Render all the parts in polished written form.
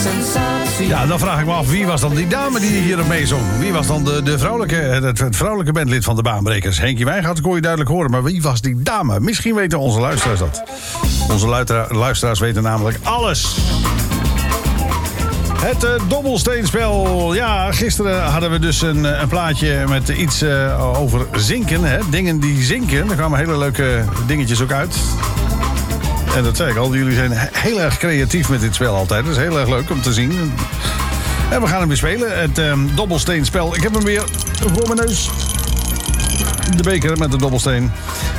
sensatie. Ja, dan vraag ik me af, wie was dan die dame die hier op meezong? Wie was dan het vrouwelijke bandlid van de Baanbrekers? Henkie Wijngaard kon je duidelijk horen, maar wie was die dame? Misschien weten onze luisteraars dat. Onze luisteraars weten namelijk alles. Het dobbelsteenspel. Ja, gisteren hadden we dus een plaatje met iets over zinken. Hè? Dingen die zinken. Er kwamen hele leuke dingetjes ook uit. En dat zei ik al, jullie zijn heel erg creatief met dit spel altijd. Dat is heel erg leuk om te zien. En we gaan hem weer spelen. Het dobbelsteenspel. Ik heb hem weer voor mijn neus. De beker met de dobbelsteen.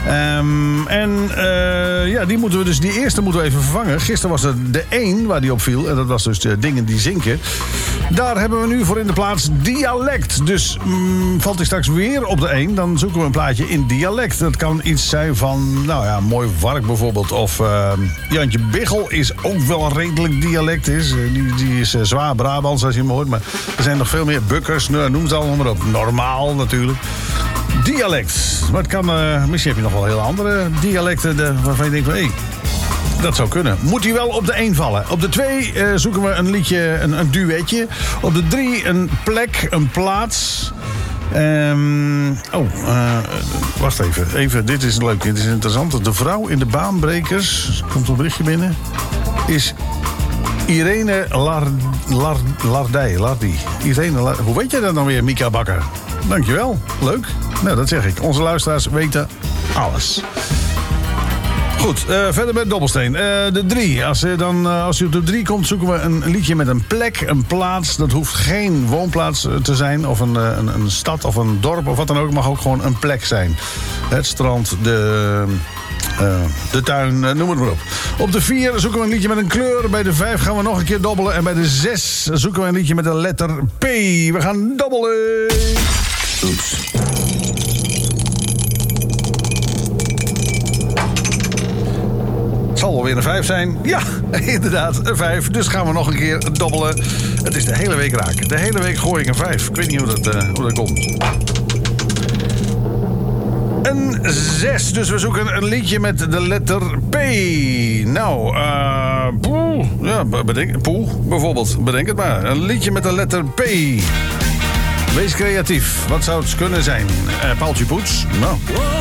Die eerste moeten we even vervangen. Gisteren was er de 1 waar die op viel. En dat was dus de dingen die zinken. Daar hebben we nu voor in de plaats dialect. Dus valt hij straks weer op de 1, dan zoeken we een plaatje in dialect. Dat kan iets zijn van, nou ja, Mooi Vark bijvoorbeeld. Of Jantje Biggel is ook wel redelijk dialect. Die is zwaar Brabants als je hem hoort. Maar er zijn nog veel meer Bukkers, noem ze allemaal maar op. Normaal natuurlijk. Dialect. Maar het kan, misschien heb je nog wel hele andere dialecten waarvan je denkt van, hé, dat zou kunnen. Moet hij wel op de 1 vallen. Op de 2 zoeken we een liedje, een duetje. Op de 3 een plek, een plaats. Wacht even. Dit is leuk, dit is interessant. De vrouw in de Baanbrekers, komt een berichtje binnen, is Irene Lardy. Hoe weet jij dat dan weer, Mika Bakker? Dankjewel, leuk. Nou, dat zeg ik. Onze luisteraars weten alles. Goed, verder met dobbelsteen. De 3. Als je op de 3 komt, zoeken we een liedje met een plek, een plaats. Dat hoeft geen woonplaats te zijn, of een stad of een dorp of wat dan ook. Het mag ook gewoon een plek zijn. Het strand, de tuin, noem het maar op. Op de 4 zoeken we een liedje met een kleur. Bij de 5 gaan we nog een keer dobbelen. En bij de 6 zoeken we een liedje met de letter P. We gaan dobbelen. Oeps. Het zal wel weer een 5 zijn. Ja, inderdaad, een 5. Dus gaan we nog een keer dobbelen. Het is de hele week raak. De hele week gooi ik een 5. Ik weet niet hoe dat komt. Een 6. Dus we zoeken een liedje met de letter P. Nou, bijvoorbeeld. Bedenk het maar. Een liedje met de letter P. Wees creatief. Wat zou het kunnen zijn? Paaltje Poets? Nou.